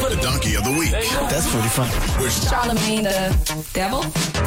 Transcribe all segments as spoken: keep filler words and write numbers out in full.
The Donkey of the Week. That's pretty funny. With Charlamagne the devil?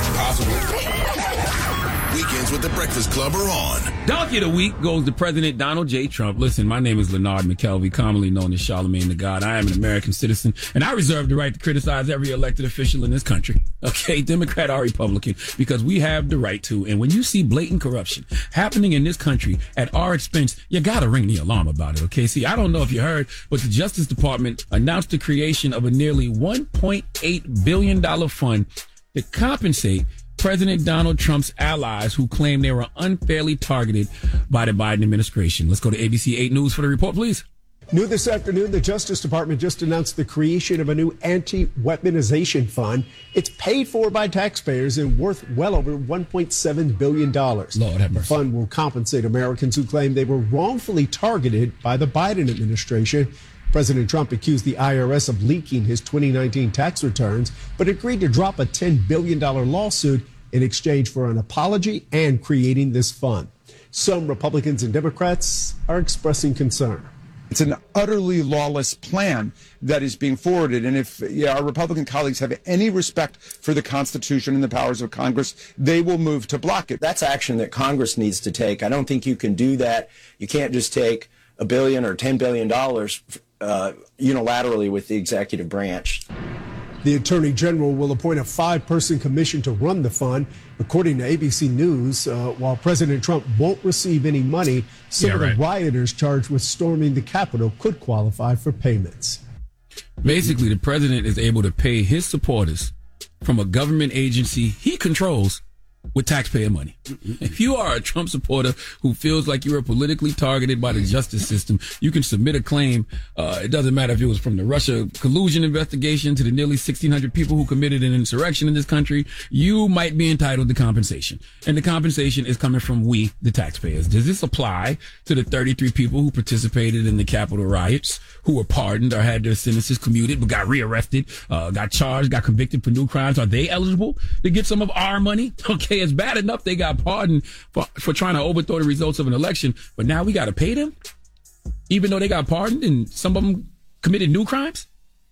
Possible. Weekends with the Breakfast Club are on. Donkey of the Week goes to President Donald J. Trump. Listen, my name is Leonard McKelvey, commonly known as Charlamagne the God. I am an American citizen, and I reserve the right to criticize every elected official in this country. Okay, Democrat or Republican, because we have the right to. And when you see blatant corruption happening in this country at our expense, you gotta ring the alarm about it, okay? See, I don't know if you heard, but the Justice Department announced the creation of a nearly one point eight billion dollars fund to compensate President Donald Trump's allies who claim they were unfairly targeted by the Biden administration. Let's go to A B C eight News for the report, please. New this afternoon, the Justice Department just announced the creation of a new anti-weaponization fund. It's paid for by taxpayers and worth well over one point seven billion dollars. Lord have mercy. The fund will compensate Americans who claim they were wrongfully targeted by the Biden administration. President Trump accused the I R S of leaking his twenty nineteen tax returns, but agreed to drop a ten billion dollars lawsuit in exchange for an apology and creating this fund. Some Republicans and Democrats are expressing concern. It's an utterly lawless plan that is being forwarded. And if yeah, our Republican colleagues have any respect for the Constitution and the powers of Congress, they will move to block it. That's action that Congress needs to take. I don't think you can do that. You can't just take a billion or ten billion dollars uh, unilaterally with the executive branch. The Attorney General will appoint a five-person commission to run the fund. According to A B C News, uh, while President Trump won't receive any money, some Yeah, of the right. rioters charged with storming the Capitol could qualify for payments. Basically, the president is able to pay his supporters from a government agency he controls with taxpayer money. If you are a Trump supporter who feels like you were politically targeted by the justice system, you can submit a claim. Uh, it doesn't matter if it was from the Russia collusion investigation to the nearly sixteen hundred people who committed an insurrection in this country. You might be entitled to compensation. And the compensation is coming from we, the taxpayers. Does this apply to the thirty-three people who participated in the Capitol riots, who were pardoned or had their sentences commuted but got rearrested, uh, got charged, got convicted for new crimes? Are they eligible to get some of our money? Okay. It's bad enough they got pardoned for, for trying to overthrow the results of an election, but now we got to pay them, even though they got pardoned and some of them committed new crimes?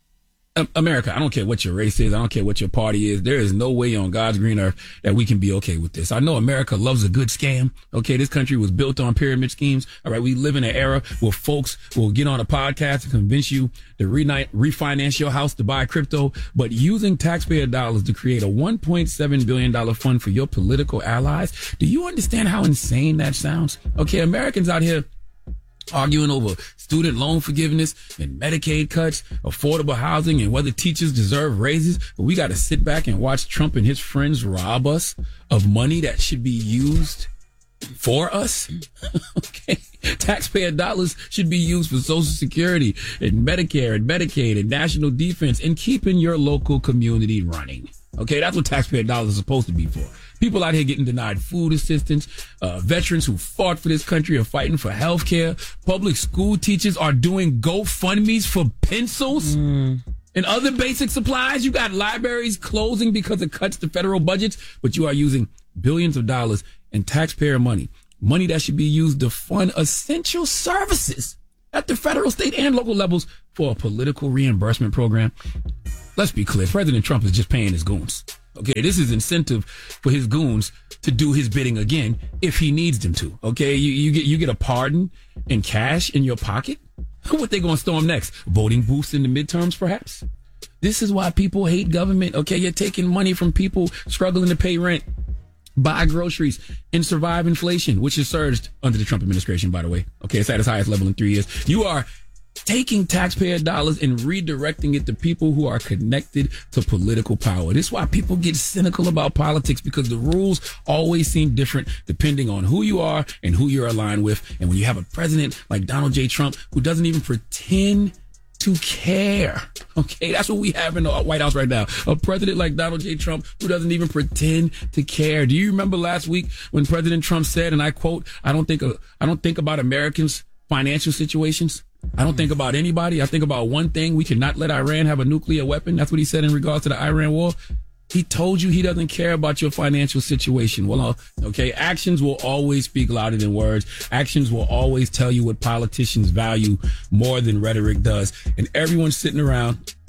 America, I don't care what your race is. I don't care what your party is. There is no way on God's green earth that we can be okay with this. I know America loves a good scam. Okay. This country was built on pyramid schemes. All right. We live in an era where folks will get on a podcast and convince you to re- refinance your house to buy crypto, but using taxpayer dollars to create a one point seven billion dollars fund for your political allies. Do you understand how insane that sounds? Okay. Americans out here arguing over student loan forgiveness and Medicaid cuts, affordable housing, and whether teachers deserve raises. But we got to sit back and watch Trump and his friends rob us of money that should be used for us. Okay. Taxpayer dollars should be used for Social Security and Medicare and Medicaid and national defense and keeping your local community running. Okay. That's what taxpayer dollars are supposed to be for. People out here getting denied food assistance, uh, veterans who fought for this country are fighting for health care. Public school teachers are doing GoFundMes for pencils mm. and other basic supplies. You got libraries closing because of cuts to federal budgets, but you are using billions of dollars in taxpayer money, money that should be used to fund essential services at the federal, state, and local levels for a political reimbursement program. Let's be clear. President Trump is just paying his goons. Okay, this is incentive for his goons to do his bidding again if he needs them to. Okay, you, you get you get a pardon and cash in your pocket. What they gonna storm next? Voting booths in the midterms, perhaps? This is why people hate government. Okay, you're taking money from people struggling to pay rent, buy groceries, and survive inflation, which has surged under the Trump administration, by the way. Okay, it's at its highest level in three years. You are taking taxpayer dollars and redirecting it to people who are connected to political power. This is why people get cynical about politics, because the rules always seem different depending on who you are and who you're aligned with. And when you have a president like Donald J. Trump who doesn't even pretend to care. Okay, that's what we have in the White House right now. A president like Donald J. Trump who doesn't even pretend to care. Do you remember last week when President Trump said, and I quote, I don't think, uh, I don't think about Americans' financial situations. I don't think about anybody. I think about one thing. We cannot let Iran have a nuclear weapon. That's what he said in regards to the Iran war. He told you he doesn't care about your financial situation. Well, uh, okay, actions will always speak louder than words. Actions will always tell you what politicians value more than rhetoric does. And everyone's sitting around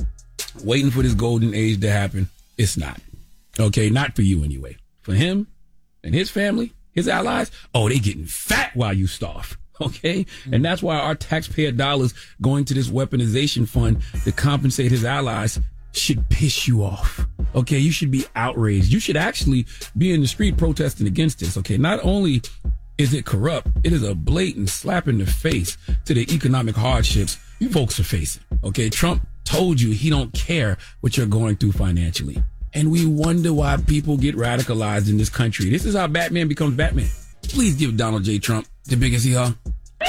waiting for this golden age to happen. It's not. Okay, not for you anyway. For him and his family, his allies, oh, they getting fat while you starve. Okay? Mm-hmm. And that's why our taxpayer dollars going to this weaponization fund to compensate his allies should piss you off. Okay? You should be outraged. You should actually be in the street protesting against this. Okay? Not only is it corrupt, it is a blatant slap in the face to the economic hardships folks are facing. Okay? Trump told you he don't care what you're going through financially. And we wonder why people get radicalized in this country. This is how Batman becomes Batman. Please give Donald J. Trump the biggest hee haw.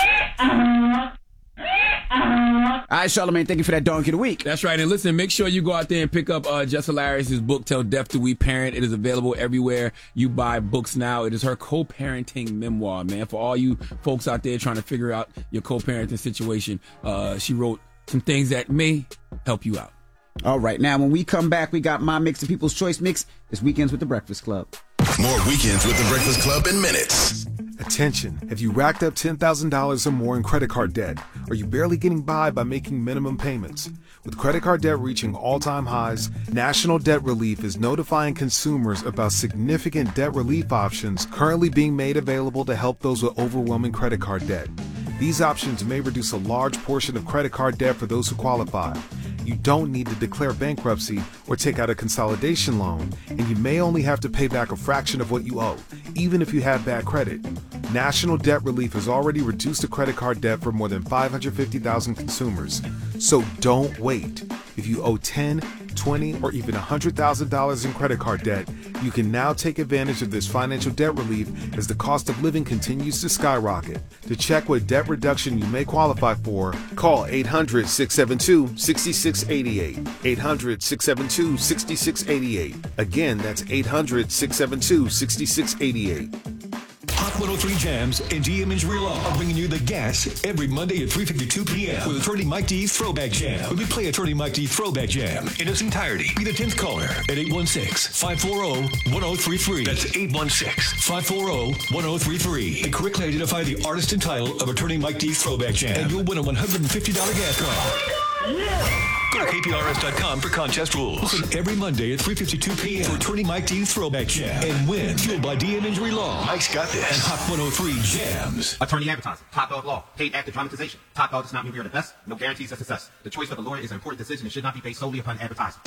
All right, Charlamagne, thank you for that Donkey of the Week. That's right. And listen, make sure you go out there and pick up uh, Jess Hilarious' book, Tell Death to We Parent. It is available everywhere you buy books now. It is her co-parenting memoir, man. For all you folks out there trying to figure out your co-parenting situation, uh, she wrote some things that may help you out. All right. Now, when we come back, we got my mix and People's Choice mix. It's Weekends with the Breakfast Club. More Weekends with the Breakfast Club in minutes. Attention. Have you racked up ten thousand dollars or more in credit card debt? Are you barely getting by by making minimum payments? With credit card debt reaching all-time highs, National Debt Relief is notifying consumers about significant debt relief options currently being made available to help those with overwhelming credit card debt. These options may reduce a large portion of credit card debt for those who qualify. You don't need to declare bankruptcy or take out a consolidation loan, and you may only have to pay back a fraction of what you owe, even if you have bad credit. National Debt Relief has already reduced the credit card debt for more than five hundred fifty thousand consumers. So don't wait. If you owe ten, twenty, or even one hundred thousand dollars in credit card debt, you can now take advantage of this financial debt relief as the cost of living continues to skyrocket. To check what debt reduction you may qualify for, call eight hundred, six seven two, six six eight eight. eight hundred, six seven two, six six eight eight. Again, that's eight hundred, six seven two, six six eight eight. Hot one oh three Jams and D M Injury Law are bringing you the gas every Monday at three fifty-two p.m. with Attorney Mike D's Throwback Jam. When we play Attorney Mike D's Throwback Jam in its entirety, be the tenth caller at eight one six, five four zero, one zero three three. That's eight one six, five four zero, one zero three three. And correctly identify the artist and title of Attorney Mike D's Throwback Jam, and you'll win a one hundred fifty dollars gas card. Yeah. Go to K P R S dot com for contest rules. Listen every Monday at three fifty-two p.m. for Attorney Mike D's Throwback Jam and win. Fueled by D M Injury Law. Mike's got this. And Hot one oh three Jams. Attorney advertising. Top Dog Law. Paid active dramatization. Top Dog does not mean we are the best. No guarantees of success. The choice of a lawyer is an important decision and should not be based solely upon advertising.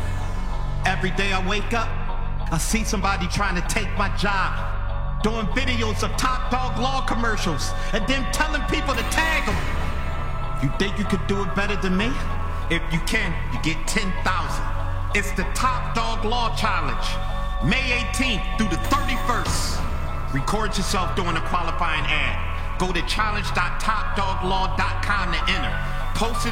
Every day I wake up, I see somebody trying to take my job. Doing videos of Top Dog Law commercials and then telling people to tag them. You think you could do it better than me? If you can, you get ten thousand. It's the Top Dog Law Challenge. May eighteenth through the thirty-first. Record yourself doing a qualifying ad. Go to challenge dot top dog law dot com to enter. Post it